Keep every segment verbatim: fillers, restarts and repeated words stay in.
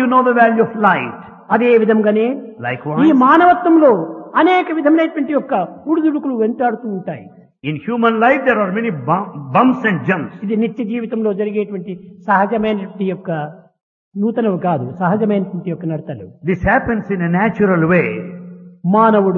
you know the value of light. అదే విధంగానే Likewise, ఈ మానవత్వంలో అనేక విధములైనటువంటి యొక్క ఉడుదుడుకులు వెంటాడుతూ ఉంటాయి. in human life there are many bum- bumps and jumps. ఇది నిత్య జీవితంలో జరిగేటువంటి సహజమైనటువంటి యొక్క నూతనవి కాదు, సహజమైనటువంటి యొక్క నడతలు. This happens in a natural way. మానవుడు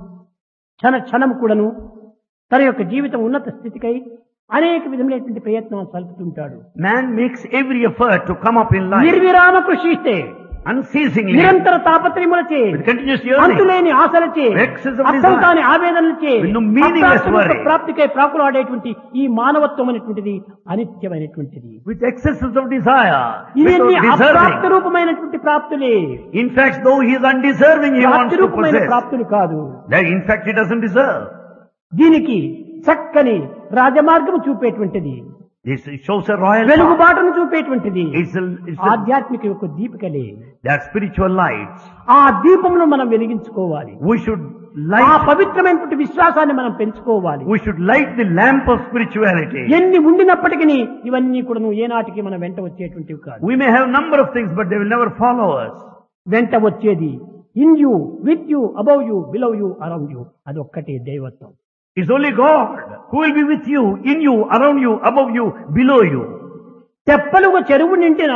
క్షణ క్షణం కూడాను తన యొక్క జీవితం ఉన్నత స్థితికై అనేక విధములైనటువంటి ప్రయత్నం సల్పుతుంటాడు. Man makes every effort to come up in life నిర్విరామ కృషిస్తే unceasingly నిరంతర తాపత్రయములచే with continuous yearning, అంతులేని ఆశలచే excess of అర్థం desire, కాని ఆవేదనలచే with no meaningless అప్రాప్తుల worry, ప్రాప్తికై ప్రాకులాడేటువంటి ఈ మానవత్వం అనేటువంటిది అనిత్యమైనటువంటిది. with excesses of desire, ఇవన్నీ without అప్రాప్త deserving. రూపమైనటువంటి ప్రాప్తులే, In fact, though he is undeserving, he wants ప్రాప్తి to రూపమైన possess. ప్రాప్తులు కాదు. That in fact he doesn't deserve. దీనికి చక్కని రాజమార్గం చూపేటువంటిది, This shows a royal path. వెలుగుబాటును చూపేటువంటిది It's a, it's a, ఆధ్యాత్మిక యొక్క దీపికలే. they are spiritual lights. ఆ దీపమును మనం వెలిగించుకోవాలి. We should ఆ light, పవిత్రమైనటువంటి విశ్వాసాన్ని మనం పెంచుకోవాలి. we should light the lamp of spirituality. ఎన్ని ఉండినప్పటికీ ఇవన్నీ కూడా ఏనాటికి మన వెంట వచ్చేటువంటివి కాదు. We may have number of things, but they will never follow us. వెంట వచ్చేది in you, with you, above you, below you, around you, అది ఒక్కటే దైవత్వం. It's only God who will be with you, in you, around you, above you, below you. తెప్పలుగా చెరువు నిండిన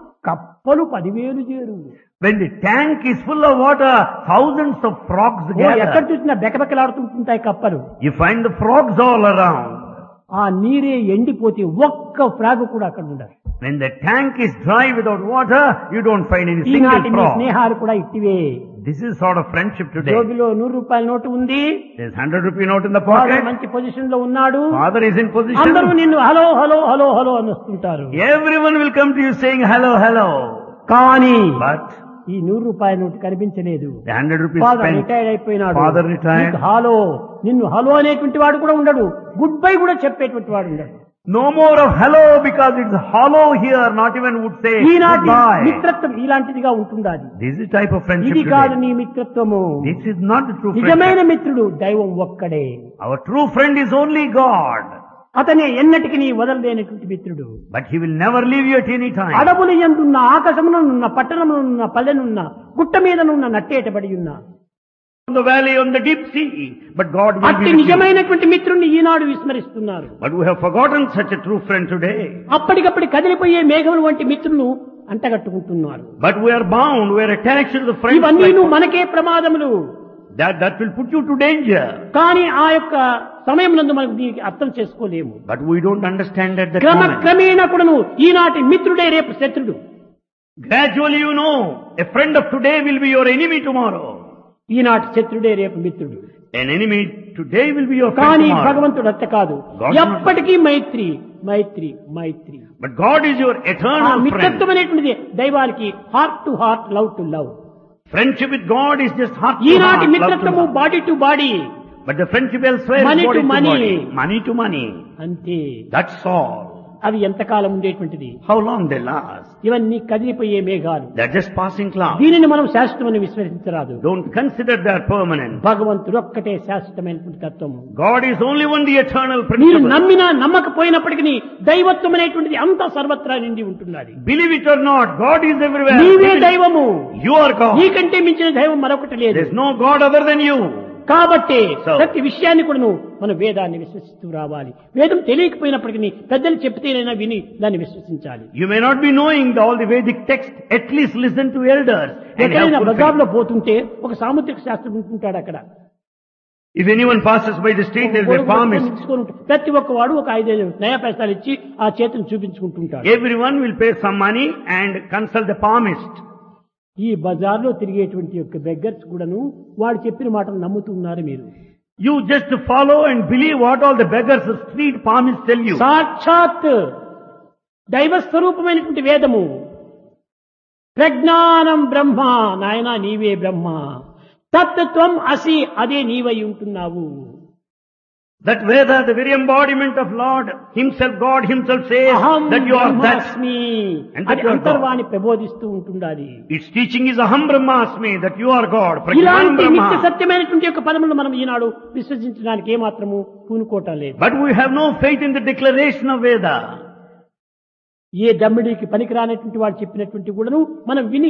కప్పలు పదివేలు చేరు. When the tank is full of water, thousands of frogs ఓ, ఎక్కడ gather. చూసినా బెకబెకలాడుతుంటాయి కప్పలు. You find the frogs all around. ఆ నీరే ఎండిపోతే ఒక్క ఫ్రాగ్ కూడా అక్కడ ఉండదు. When the tank is dry without water, you don't find any ఈనాటి single మీ frog. స్నేహాలు కూడా ఇట్టివే. This is sort of friendship today. జోబిలో నూరు రూపాయల నోటు ఉంది, There's hundred rupee note in the వాడు pocket. మంచి పొజిషన్ లో ఉన్నాడు, Father is in అందరూ position. నిన్ను హలో హలో హలో హలో అని వస్తుంటారు. Everyone will come to you saying hello, hello. కానీ But ఈ నూరు రూపాయల నోటు కనిపించలేదు. the hundred rupees father spent, retired అయిపోయినాడు. Father retired. నీకు హలో, నిన్ను హలో అనేటువంటి వాడు కూడా ఉండడు, గుడ్ బై కూడా చెప్పేటువంటి వాడు ఉండడు. no more of hello because it's hollow here, not even would say ఈనాటి goodbye. మిత్రత్వం ఇలాంటిదిగా ఉంటుందా? అది This is type of friendship ఇది కాదు today. నీ మిత్రత్వము. This is not the true నిజమైన friendship. మిత్రుడు దైవం ఒక్కడే. Our true friend is only God. అతనే ఎన్నటికి నీ వదలలేనటువంటి మిత్రుడు. But he will never leave you at any time. అడవులు ఎందున్న, ఆకాశమునున్న, పట్టణమునున్న, పల్లెనున్న, గుట్ట మీదనున్న, నట్టేటబడి ఉన్న On the valley, on the deep sea. But God will అట్టి be with you. నిజమైనటువంటి మిత్రుణ్ణి ఈనాడు విస్మరిస్తున్నారు. But we have forgotten such a true friend today. అప్పటికప్పుడు కదిలిపోయే మేఘములు వంటి మిత్రులను అంటగట్టుకుంటున్నారు. But we are bound, we are attached to the friends. ఇవన్నీ like- మనకే ప్రమాదములు. that, that will put you to danger. కానీ ఆ యొక్క సమయం నందు మనకు దీనికి అర్థం చేసుకోలేము. But we don't understand at that క్రమ moment. క్రమేణా కూడాను ఈనాటి మిత్రుడే రేపు శత్రుడు. Gradually you know, a friend of today will be your enemy tomorrow. ఈనాటి శత్రుడే రేపు మిత్రుడు. An enemy today will be your friend కానీ tomorrow. భగవంతుడు అట్ట కాదు, God ఎప్పటికీ మైత్రి మైత్రి మైత్రి. But God is your ఆ eternal friend. మిత్రత్వం అనేటువంటిది దైవానికి heart to heart, love to love. Friendship with God is just heart to ఈనాటి heart, love to మిత్రత్వము love. Body to body, But the friendship elsewhere Money is body to to money. body. Money to money. అంతే. That's all. అవి ఎంతకాలం ఉండేటువంటిది? How long they last? ఇవన్నీ కదిలిపోయే మేఘాలు. They're just passing clouds. దీనిని మనం శాశ్వతమని విశ్వసించరాదు. Don't consider they're permanent. భగవంతుడు ఒక్కటే శాశ్వతమైనటువంటి తత్వము. God is only one, the eternal మీరు principle. నమ్మినా నమ్మకపోయినప్పటికీ దైవత్వం అనేటువంటిది అంతా సర్వత్రా నిండి ఉంటున్నది. Believe it or not, God is everywhere. నీవే Believe- దైవము. You are God. నీకంటే మించిన దైవం మరొకటి లేదు. There's no God other than you. కాబట్టి So- ప్రతి విషయాన్ని కూడా మనం వేదాన్ని విశ్వసిస్తూ రావాలి. వేదం తెలియకపోయినప్పటికీ పెద్దలు చెప్తేనైనా విని దాన్ని విశ్వసించాలి. You may not be knowing the, all the Vedic text. At least listen to elders. And have ఎక్కడైనా full faith. బజార్లో పోతుంటే ఒక సాముద్రిక శాస్త్రం ఉంటుంటాడు అక్కడ. If anyone passes by the street, there will be a palmist. తీసుకొని ఉంటాడు. ప్రతి ఒక్క వాడు ఒక ఐదైదు నయా పైసలు ఇచ్చి ఆ చేతిని చూపించుకుంటుంటాడు. Everyone will pay some money and consult the palmist. ఈ బజార్లో తిరిగేటువంటి యొక్క బెగ్గర్స్ కూడాను వాడు చెప్పిన మాటలు నమ్ముతున్నారు మీరు. You just follow and believe what all the beggars, the street palmists tell you. సాక్షాత్ దైవ స్వరూపమైనటువంటి వేదము ప్రజ్ఞానం బ్రహ్మ, నాయనా నీవే బ్రహ్మ, తత్వం అసి, అదే నీవై ఉంటున్నావు. That Veda, the very embodiment of Lord Himself, God Himself says అహం that you are that. బ్రహ్మాస్మి, And that అది you are God. అంతర్వాణి ప్రబోధిస్తూ ఉంటుండాలి. Its teaching is Aham Brahmasmi, that you are God. Prajnanam ఇలాంటి నిత్య Brahma. సత్యమైనటువంటి యొక్క పదములను మనం ఈనాడు విశ్వసించడానికి ఏమాత్రము పూనుకోవటం లేదు. But we have no faith in the declaration of Veda. ఏ దమ్మిడికి పనికిరానటువంటి వాడు చెప్పినటువంటి కూడాను మనం విని